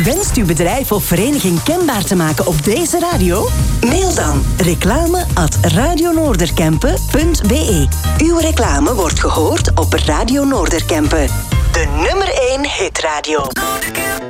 Wenst uw bedrijf of vereniging kenbaar te maken op deze radio? Mail dan reclame@radionoorderkempen.be. Uw reclame wordt gehoord op Radio Noorderkempen. De nummer 1 hitradio.